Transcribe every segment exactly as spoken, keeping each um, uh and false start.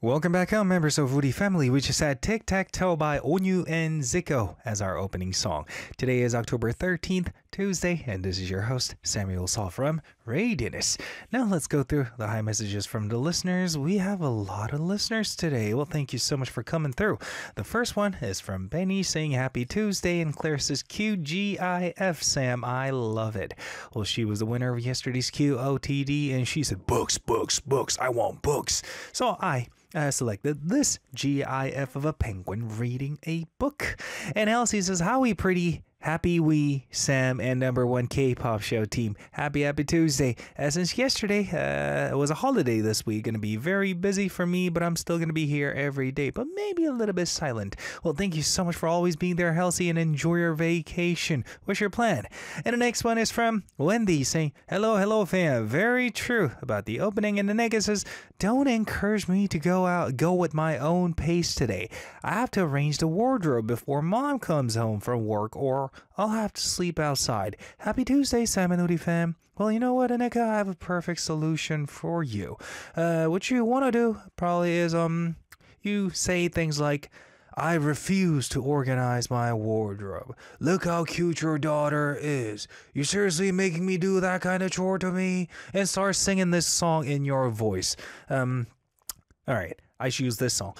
Welcome back home, members of Woody Family. We just had Tic Tac Toe by Onyu and Zico as our opening song. Today is October thirteenth, Tuesday, and this is your host, Samuel Saul from Radianus. Now let's go through the hi messages from the listeners. We have a lot of listeners today. Well, thank you so much for coming through. The first one is from Benny saying Happy Tuesday, and Claire says Q G I F, Sam. I love it. Well, she was the winner of yesterday's Q O T D, and she said books, books, books. I want books. So I Uh, selected this GIF of a penguin reading a book. And Elsie says, Howie pretty happy we, Sam, and number one K-pop show team. Happy, happy Tuesday. Uh, since yesterday uh, it was a holiday this week, going to be very busy for me, but I'm still going to be here every day, but maybe a little bit silent. Well, thank you so much for always being there, Elsie, and enjoy your vacation. What's your plan? And the next one is from Wendy saying, hello, hello, fam. Very true about the opening. And the next says, don't encourage me to go out, go with my own pace today. I have to arrange the wardrobe before mom comes home from work, or I'll have to sleep outside. Happy Tuesday, Sam and Woody fam. Well, you know what, Anika? I have a perfect solution for you. Uh, what you want to do probably is, um, you say things like, I refuse to organize my wardrobe. Look how cute your daughter is. You seriously making me do that kind of chore to me? And start singing this song in your voice. Um, all right, I choose this song.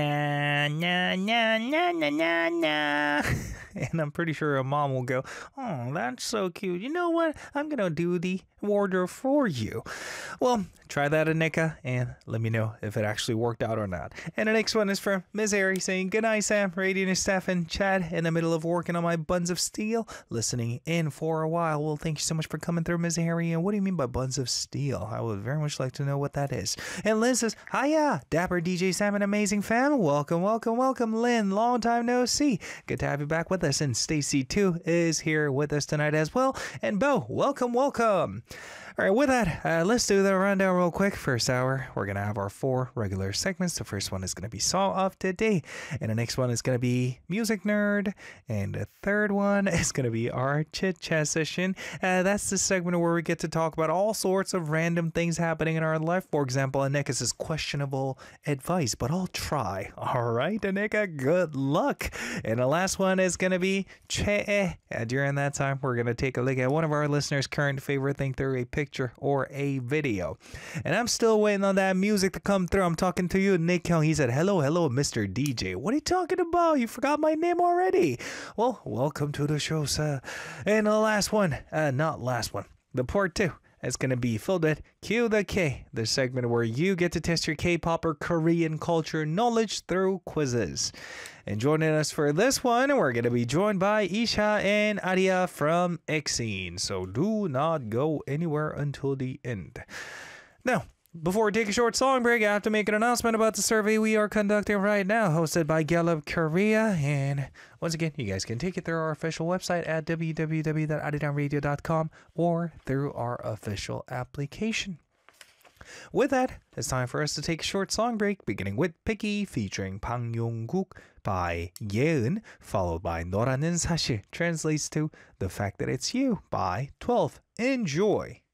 Na na na na na na na. And I'm pretty sure a mom will go, oh, that's so cute. You know what? I'm going to do the wardrobe for you. Well, try that, Anika, and let me know if it actually worked out or not. And the next one is from Miz Harry saying, good night, Sam, Radiant Staff, and Chad, in the middle of working on my buns of steel, listening in for a while. Well, thank you so much for coming through, Miz Harry. And what do you mean by buns of steel? I would very much like to know what that is. And Lynn says, hiya, Dapper D J Sam and Amazing Fam. Welcome, welcome, welcome, Lynn. Long time no see. Good to have you back with us. And Stacy, too, is here with us tonight as well. And Bo, welcome, welcome. All right, with that, uh, let's do the rundown real quick. First hour, we're going to have our four regular segments. The first one is going to be Song of the Day. And the next one is going to be Music Nerd. And the third one is going to be our Chit Chat session. Uh, that's the segment where we get to talk about all sorts of random things happening in our life. For example, Anika's questionable advice, but I'll try. All right, Anika, good luck. And the last one is going to be Che. Uh, during that time, we're going to take a look at one of our listeners' current favorite thing through a picture or a video. And I'm still waiting on that music to come through. I'm talking to you, Nick Young. He said, hello, hello, Mister D J. What are you talking about? You forgot my name already. Well, welcome to the show, sir. And the last one, uh, not last one, the part two. It's going to be filled with Q the K, the segment where you get to test your K-pop or Korean culture knowledge through quizzes. And joining us for this one, we're going to be joined by Isha and Aria from Exene. So do not go anywhere until the end. Now, before we take a short song break, I have to make an announcement about the survey we are conducting right now, hosted by Gallup Korea. And once again, you guys can take it through our official website at w w w dot adidan radio dot com or through our official application. With that, it's time for us to take a short song break, beginning with Picky featuring Bang Yong-guk by Yeeun, followed by 너라는 사실, translates to The Fact That It's You by twelve. Enjoy!